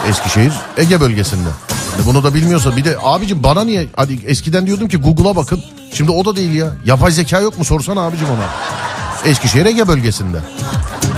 Eskişehir Ege bölgesinde. Yani bunu da bilmiyorsa bir de abicim bana niye, hadi eskiden diyordum ki Google'a bakın. Şimdi o da değil ya. Yapay zeka yok mu sorsana abicim ona. Eskişehir Ege bölgesinde.